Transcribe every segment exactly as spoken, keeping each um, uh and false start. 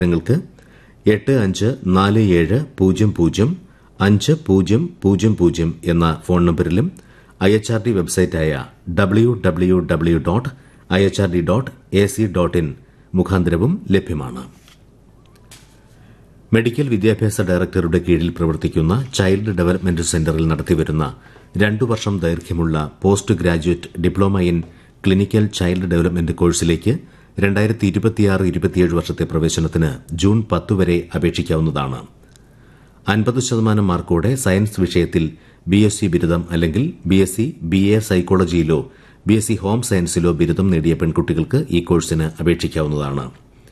നിങ്ങൾക്ക് എട്ട് അഞ്ച് നാല് ഏഴ് പൂജ്യം പൂജ്യം അഞ്ച് പൂജ്യം പൂജ്യം പൂജ്യം എന്ന phone നമ്പരിലും I H R D വെബ്സൈറ്റായ W W W dot I H R D dot A C dot in മുഖാന്തരവും ലഭ്യമാണ്. മെഡിക്കൽ വിദ്യാഭ്യാസ ഡയറക്ടറുടെ കീഴിൽ പ്രവർത്തിക്കുന്ന ചൈൽഡ് ഡെവലപ്മെന്റ് സെന്ററിൽ നടത്തിവരുന്ന രണ്ടു വർഷം ദൈർഘ്യമുള്ള post graduate diploma in clinical child development കോഴ്സിലേക്ക് രണ്ടായിരത്തി ഇരുപത്തിയാറ് ഇരുപത്തിയേഴ് വർഷത്തെ പ്രവേശനത്തിന് ജൂൺ പത്ത് വരെ അപേക്ഷിക്കാവുന്നതാണ്. അൻപത് ശതമാനം മാർക്കോടെ സയൻസ് വിഷയത്തിൽ ബി എസ് സി ബിരുദം അല്ലെങ്കിൽ B S C B A സൈക്കോളജിയിലോ B S C home സയൻസിലോ ബിരുദം നേടിയ പെൺകുട്ടികൾക്ക് ഈ കോഴ്സിന് അപേക്ഷിക്കാവുന്നതാണ്.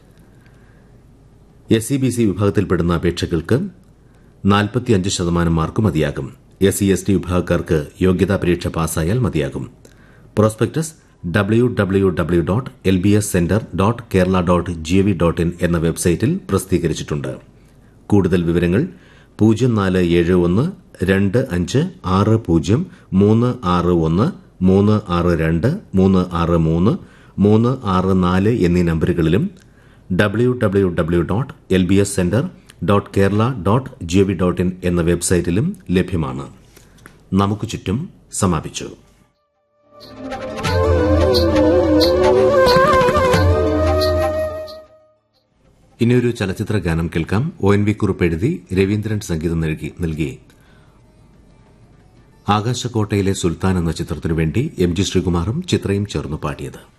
എസ് സി ബി സി വിഭാഗത്തിൽപ്പെടുന്ന അപേക്ഷകൾക്ക് നാൽപ്പത്തിയഞ്ച് ശതമാനം മാർക്ക് മതിയാകും. എസ് സി എസ് ടി വിഭാഗക്കാർക്ക് യോഗ്യതാ പരീക്ഷ പാസ്സായാൽ മതിയാകും. Prospectus W W W dot L B S centre dot Kerala dot G O V dot in എന്ന വെബ്സൈറ്റിൽ പ്രസിദ്ധീകരിച്ചിട്ടുണ്ട്. കൂടുതൽ വിവരങ്ങൾ പൂജ്യം നാല് ഏഴ് ഒന്ന് രണ്ട് അഞ്ച് ആറ് പൂജ്യം മൂന്ന് ആറ് ഒന്ന് മൂന്ന് ആറ് രണ്ട് മൂന്ന് ആറ് മൂന്ന് മൂന്ന് ആറ് നാല് എന്നീ നമ്പറുകളിലും W W W dot L B S centre dot Kerala dot G O V dot in എന്ന വെബ്സൈറ്റിലും ലഭ്യമാണ്. നമുക്ക് ചുറ്റും സമാപിച്ചു. ഇനിയൊരു ചലച്ചിത്ര ഗാനം കേൾക്കാം. ഒ എൻ വി കുറുപ്പ് എഴുതി രവീന്ദ്രൻ സംഗീതം നൽകി ആകാശക്കോട്ടയിലെ സുൽത്താൻ എന്ന ചിത്രത്തിനുവേണ്ടി എം ജി ശ്രീകുമാറും ചിത്രയും ചേർന്ന് പാടിയത്.